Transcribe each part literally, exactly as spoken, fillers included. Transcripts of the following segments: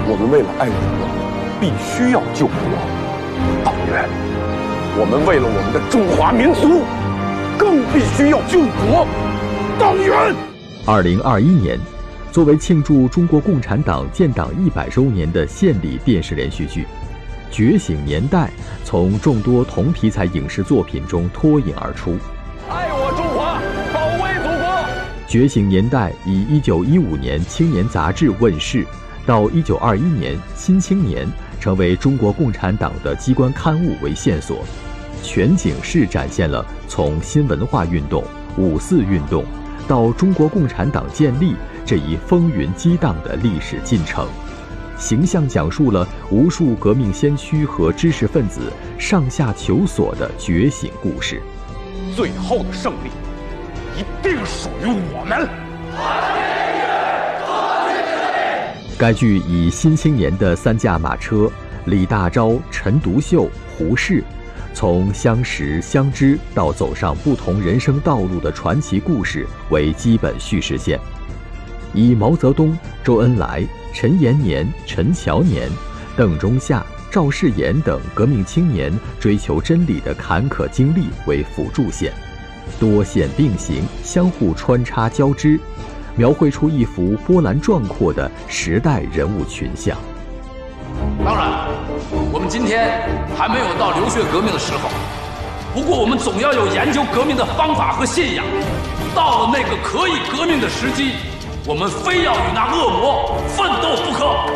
我们为了爱国，必须要救国。党员，我们为了我们的中华民族，更必须要救国。党员。 二零二一年，作为庆祝中国共产党建党一百周年的献礼电视连续剧《觉醒年代》从众多同题材影视作品中脱颖而出。 爱我中华，保卫祖国。 《觉醒年代》以一九一五年《青年》杂志问世，到一九二一年《新青年》成为中国共产党的机关刊物为线索，全景式展现了从新文化运动、五四运动到中国共产党建立这一风云激荡的历史进程，形象讲述了无数革命先驱和知识分子上下求索的觉醒故事。 最后的胜利一定属于我们。 该剧以新青年的三驾马车李大钊、陈独秀、胡适，从相识相知到走上不同人生道路的传奇故事为基本叙事线，以毛泽东、周恩来、陈延年、陈乔年、邓中夏、赵世炎等革命青年追求真理的坎坷经历为辅助线，多线并行，相互穿插交织，描绘出一幅波澜壮阔的时代人物群像。 当然，我们今天还没有到流血革命的时候，不过我们总要有研究革命的方法和信仰。到了那个可以革命的时机，我们非要与那恶魔奋斗不可。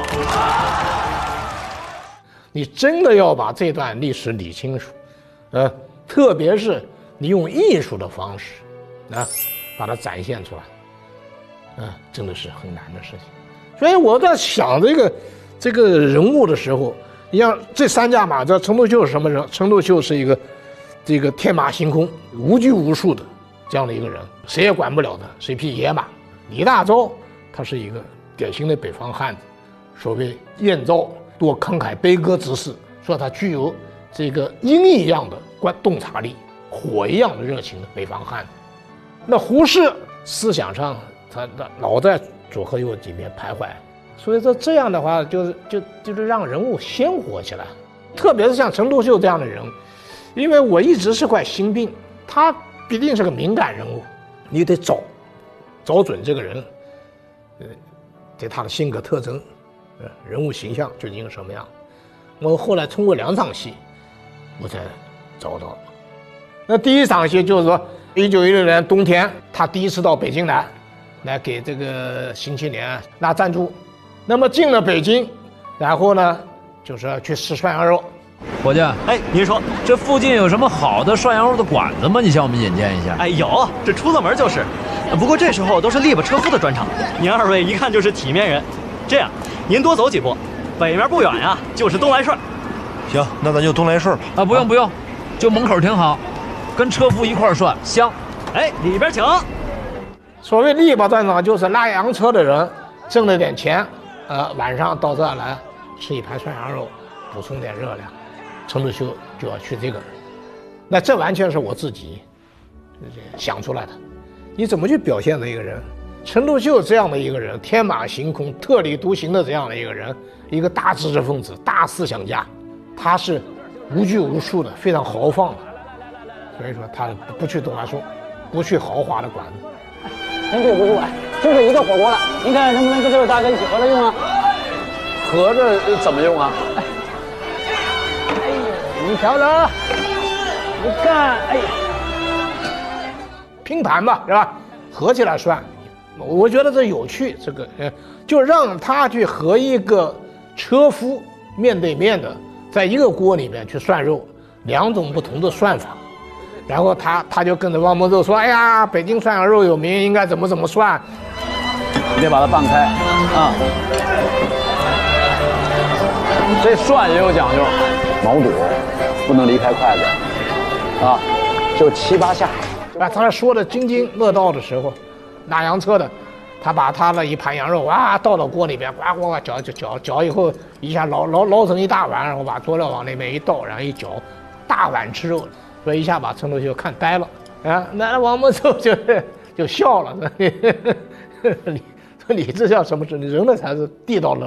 你真的要把这段历史理清楚，呃，特别是你用艺术的方式，啊，把它展现出来，啊，真的是很难的事情。所以我在想这个这个人物的时候，你像这三驾马车，陈独秀是什么人？陈独秀是一个这个天马行空、无拘无束的这样的一个人，谁也管不了他，是一匹野马。李大钊他是一个典型的北方汉子，所谓燕赵多慷慨悲歌之士，说他具有这个鹰一样的观洞察力，火一样的热情的北方汉子。那胡适思想上他老在左和右几边徘徊，所以说这样的话就是就就是让人物鲜活起来，特别是像陈独秀这样的人，因为我一直是块心病，他必定是个敏感人物，你得找找准这个人，呃，对他的性格特征，呃，人物形象究竟是什么样。我后来通过两场戏，我才找到。那第一场戏就是说，一九一六年冬天，他第一次到北京来，来给这个新青年拉赞助。那么进了北京，然后呢，就是要去吃涮羊肉。 伙计， 哎，您说这附近有什么好的涮羊肉的馆子吗？你向我们引荐一下。 哎，有，这出了门就是。不过这时候都是力巴车夫的专场，您二位一看就是体面人。这样，您多走几步，北面不远呀，就是东来顺。 行，那咱就东来顺吧。 啊，不用不用，就门口挺好，跟车夫一块涮香。 哎，里边请。 所谓力巴专场，就是拉洋车的人挣了点钱，呃，晚上到这儿来吃一盘涮羊肉，补充点热量。陈独秀就要去这个，那这完全是我自己想出来的。你怎么去表现的一个人？陈独秀这样的一个人，天马行空、特立独行的这样的一个人，一个大知识分子、大思想家，他是无拘无束的，非常豪放的。所以说他不去东来顺，不去豪华的馆子。 真对不住哎，就这一个火锅了，您看能不能跟这位大哥一起合着用啊？ 合着怎么用啊？ 哎你瞧着，你看，哎呀， 拼盘吧，是吧？合起来涮，我觉得这有趣。这个，呃，就让他去和一个车夫面对面的，在一个锅里面去涮肉，两种不同的涮法。然后他他就跟着汪孟寿说：“哎呀，北京涮羊肉有名，应该怎么怎么涮。” 你得把它拌开啊。这涮也有讲究，毛肚不能离开筷子啊，就七八下。 啊，他说的津津乐道的时候，拉洋车的，他把他的一盘羊肉啊倒到锅里边，呱呱呱搅搅搅搅以后，一下捞捞捞成一大碗，然后把佐料往那边一倒，然后一搅，大碗吃肉，所以一下把陈独秀看呆了啊。那王孟寿就就笑了，你你这叫什么事？你人的才是地道乐。